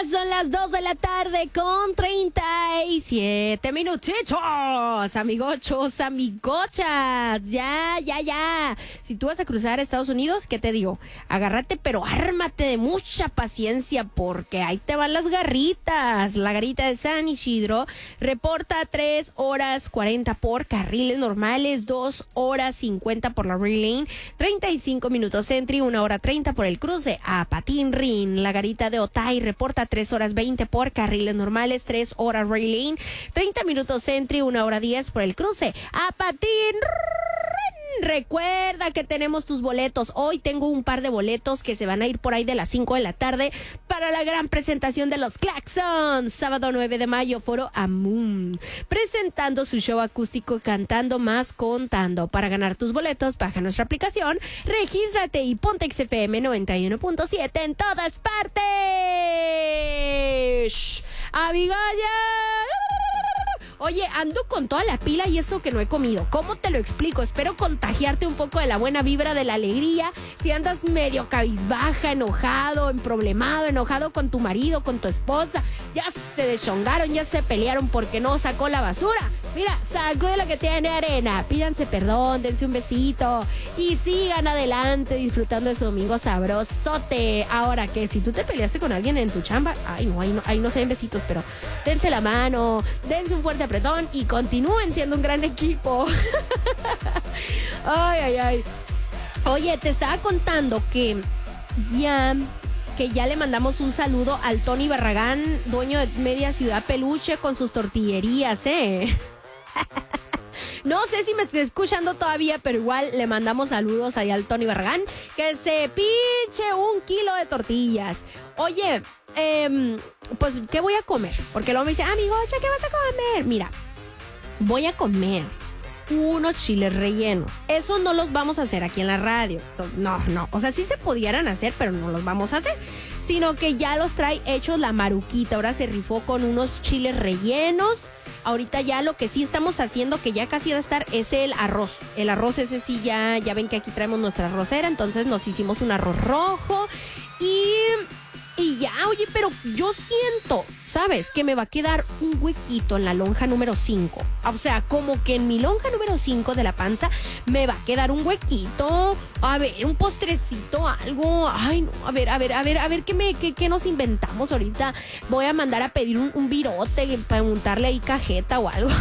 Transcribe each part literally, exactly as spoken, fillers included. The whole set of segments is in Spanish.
Son las dos de la tarde con treinta y siete minutitos, amigochos, amigochas, ya, ya, ya. Si tú vas a cruzar a Estados Unidos, ¿qué te digo? Agárrate, pero ármate de mucha paciencia, porque ahí te van las garritas. La garita de San Isidro reporta tres horas cuarenta por carriles normales, dos horas cincuenta por la Rail Lane, treinta y cinco minutos Entry, una hora treinta por el cruce a Patín Rin. La garita de Otay reporta tres horas veinte por carriles normales, tres horas Rail Lane, treinta minutos Entry, una hora diez por el cruce a Patín Rin. Recuerda que tenemos tus boletos. Hoy tengo un par de boletos que se van a ir por ahí de las cinco de la tarde para la gran presentación de los Claxons. Sábado nueve de mayo, Foro Amun, presentando su show acústico Cantando Más Contando. Para ganar tus boletos, baja nuestra aplicación, regístrate y ponte X F M noventa y uno punto siete en todas partes. Amiga, oye, ando con toda la pila y eso que no he comido. ¿Cómo te lo explico? Espero contagiarte un poco de la buena vibra, de la alegría. Si andas medio cabizbaja, enojado, emproblemado, enojado con tu marido, con tu esposa, ya se deschongaron, ya se pelearon porque no sacó la basura. Mira, sacó de lo que tiene arena. Pídanse perdón, dense un besito y sigan adelante disfrutando de su domingo sabrosote. Ahora que si tú te peleaste con alguien en tu chamba, ay no, ahí no, ahí no se den besitos, pero dense la mano, dense un fuerte apretón y continúen siendo un gran equipo. Ay, ay, ay. Oye, te estaba contando que ya... que ya le mandamos un saludo al Tony Barragán, dueño de Media Ciudad Peluche, con sus tortillerías, ¿eh? No sé si me está escuchando todavía, pero igual le mandamos saludos ahí al Tony Barragán, que se pinche un kilo de tortillas. Oye, eh, pues, ¿qué voy a comer? Porque luego me dice, amigo, ¿qué vas a comer? Mira, voy a comer unos chiles rellenos. Esos no los vamos a hacer aquí en la radio. No, no. O sea, sí se pudieran hacer, pero no los vamos a hacer. Sino que ya los trae hechos la Maruquita. Ahora se rifó con unos chiles rellenos. Ahorita ya lo que sí estamos haciendo, que ya casi va a estar, es el arroz. El arroz ese sí ya, ya ven que aquí traemos nuestra arrocera. Entonces nos hicimos un arroz rojo. Y... Y ya, oye, pero yo siento, ¿sabes? Que me va a quedar un huequito en la lonja número cinco. O sea, como que en mi lonja número cinco de la panza me va a quedar un huequito. A ver, un postrecito, algo. Ay, no, a ver, a ver, a ver, a ver qué, me, qué, qué nos inventamos ahorita. Voy a mandar a pedir un, un virote para untarle ahí cajeta o algo.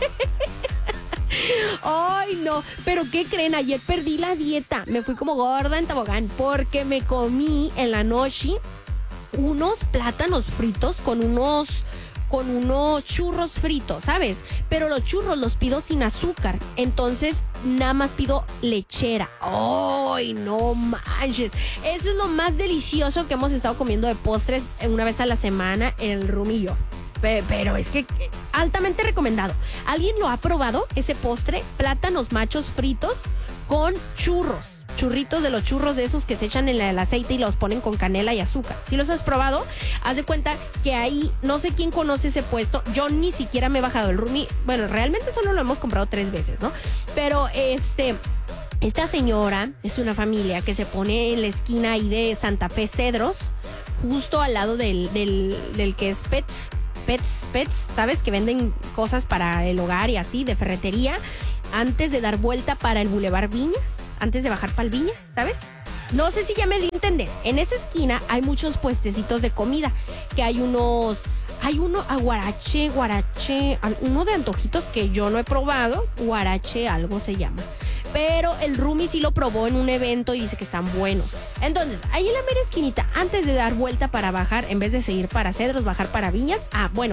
Ay, no, pero ¿qué creen? Ayer perdí la dieta. Me fui como gorda en tobogán porque me comí en la noche unos plátanos fritos con unos con unos churros fritos, ¿sabes? Pero los churros los pido sin azúcar, entonces nada más pido lechera. ¡Ay, no manches! Eso es lo más delicioso que hemos estado comiendo de postres una vez a la semana, el rumillo. Pero es que altamente recomendado. ¿Alguien lo ha probado? Ese postre, plátanos machos fritos con churros. Churritos de los churros de esos que se echan en el aceite y los ponen con canela y azúcar. Si los has probado, haz de cuenta que ahí, no sé quién conoce ese puesto. Yo ni siquiera me he bajado el roomie. Bueno, realmente solo lo hemos comprado tres veces, ¿no? Pero este... Esta señora es una familia que se pone en la esquina ahí de Santa Fe Cedros, justo al lado del, del, del que es Pets, Pets, Pets, ¿sabes? Que venden cosas para el hogar y así, de ferretería, antes de dar vuelta para el Boulevard Viñas, antes de bajar para el Viñas, ¿sabes? No sé si ya me di a entender. En esa esquina hay muchos puestecitos de comida, que hay unos... Hay uno a guarache, guarache, uno de antojitos que yo no he probado, guarache algo se llama. Pero el roomie sí lo probó en un evento y dice que están buenos. Entonces, ahí en la mera esquinita, antes de dar vuelta para bajar, en vez de seguir para Cedros, bajar para Viñas, ah, bueno,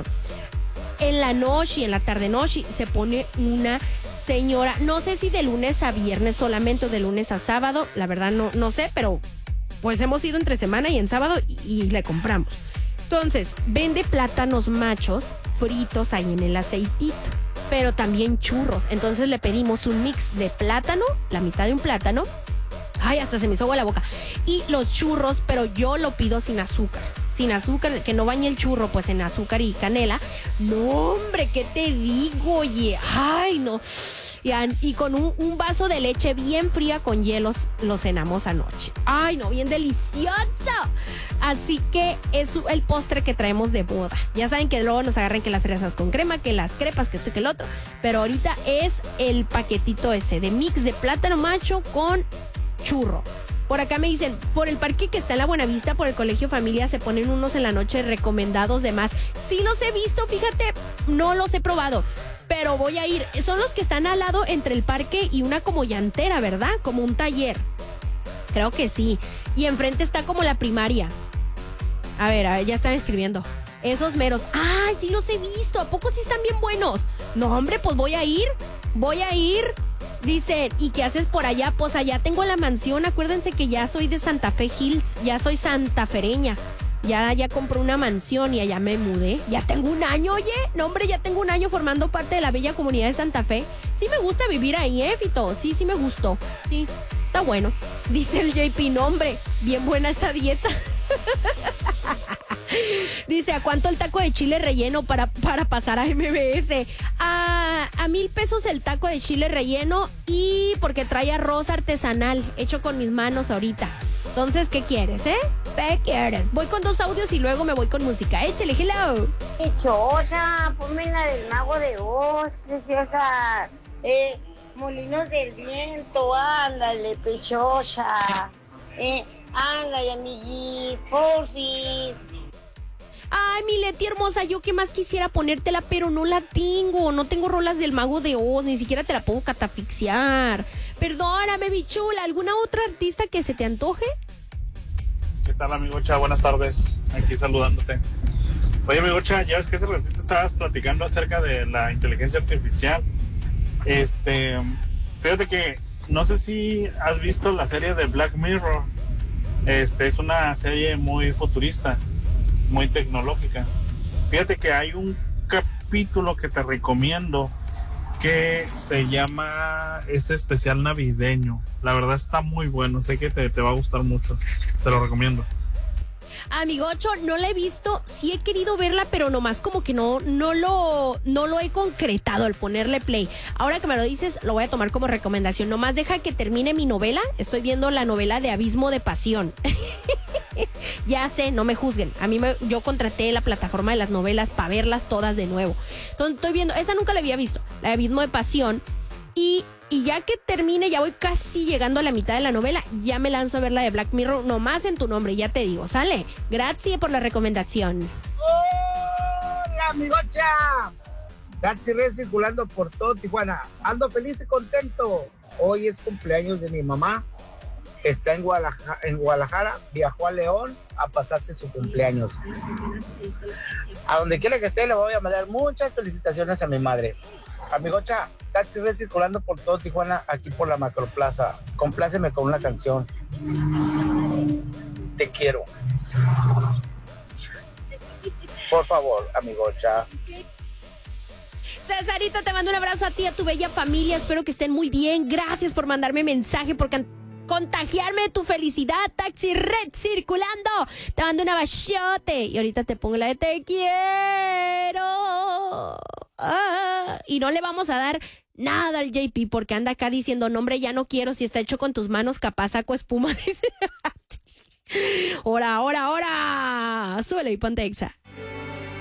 en la noche, en la tarde-noche, se pone una señora, no sé si de lunes a viernes solamente o de lunes a sábado, la verdad no, no sé, pero pues hemos ido entre semana y en sábado y, y le compramos. Entonces, vende plátanos machos fritos ahí en el aceitito, pero también churros. Entonces le pedimos un mix de plátano, la mitad de un plátano. Ay, hasta se me hizo agua la boca. Y los churros, pero yo lo pido sin azúcar. Sin azúcar, que no bañe el churro, pues en azúcar y canela. No, hombre, ¿qué te digo? Oye, ay, no. Y, y con un, un vaso de leche bien fría con hielos lo cenamos anoche. Ay, no, bien delicioso. Así que es el postre que traemos de boda. Ya saben que luego nos agarran que las fresas con crema, que las crepas, que esto y que el otro. Pero ahorita es el paquetito ese de mix de plátano macho con churro. Por acá me dicen, por el parque que está en la Buenavista, por el Colegio Familia, se ponen unos en la noche recomendados de más. Sí los he visto, fíjate, no los he probado, pero voy a ir. Son los que están al lado entre el parque y una como llantera, ¿verdad? Como un taller. Creo que sí. Y enfrente está como la primaria. A ver, a ver, ya están escribiendo. Esos meros. ¡Ay, sí los he visto! ¿A poco sí están bien buenos? No, hombre, pues voy a ir. Voy a ir. Dice, ¿y qué haces por allá? Pues allá tengo la mansión. Acuérdense que ya soy de Santa Fe Hills. Ya soy santafereña. Ya, ya compré una mansión y allá me mudé. Ya tengo un año, oye. No, hombre, ya tengo un año formando parte de la bella comunidad de Santa Fe. Sí me gusta vivir ahí, ¿eh, Fito? Sí, sí me gustó. Sí, está bueno. Dice el J P, no, hombre, bien buena esa dieta. Dice, ¿a cuánto el taco de chile relleno para, para pasar a M B S? A, a mil pesos el taco de chile relleno y porque trae arroz artesanal hecho con mis manos ahorita. Entonces, ¿qué quieres, eh? ¿Qué quieres? Voy con dos audios y luego me voy con música. Échale, hello. Pechosa, ponme la del Mago de Oz, esa, eh, Molinos del Viento, ándale, Pechosa, eh, ándale, amiguis, porfis. Ay, mi Leti hermosa, yo qué más quisiera ponértela, pero no la tengo. No tengo rolas del Mago de Oz, ni siquiera te la puedo catafixiar. Perdóname, mi chula, ¿alguna otra artista que se te antoje? ¿Qué tal, amigocha? Buenas tardes, aquí saludándote. Oye, amigocha, ya ves que hace ratito estabas platicando acerca de la inteligencia artificial. Este, fíjate que no sé si has visto la serie de Black Mirror. Este, es una serie muy futurista, muy tecnológica. Fíjate que hay un capítulo que te recomiendo que se llama ese especial navideño. La verdad está muy bueno, sé que te, te va a gustar mucho, te lo recomiendo. Amigocho, no la he visto, sí he querido verla, pero nomás como que no, no lo, no lo he concretado al ponerle play. Ahora que me lo dices, lo voy a tomar como recomendación. Nomás deja que termine mi novela. Estoy viendo la novela de Abismo de Pasión. Ya sé, no me juzguen. A mí me, yo contraté la plataforma de las novelas para verlas todas de nuevo. Entonces estoy viendo, esa nunca la había visto, la de Abismo de Pasión. Y, y ya que termine, ya voy casi llegando a la mitad de la novela, ya me lanzo a ver la de Black Mirror, nomás en tu nombre, ya te digo, ¿sale? Gracias por la recomendación. ¡Hola, amigocha! Taxi Red circulando por todo Tijuana. Ando feliz y contento. Hoy es cumpleaños de mi mamá. Está en Guadalajara, en Guadalajara, viajó a León a pasarse su cumpleaños. A donde quiera que esté, le voy a mandar muchas felicitaciones a mi madre. Amigocha, Taxi Red circulando por todo Tijuana, aquí por la Macroplaza. Compláceme con una canción. Te quiero. Por favor, amigocha. Cesarito, te mando un abrazo a ti, a tu bella familia. Espero que estén muy bien. Gracias por mandarme mensaje, por can- contagiarme de tu felicidad. Taxi Red circulando. Te mando un abrazote. Y ahorita te pongo la de te quiero. Ah, y no le vamos a dar nada al J P porque anda acá diciendo, no, hombre, ya no quiero. Si está hecho con tus manos, capaz saco espuma. Dice. Ora, ora, ora. Súbele y ponte exa.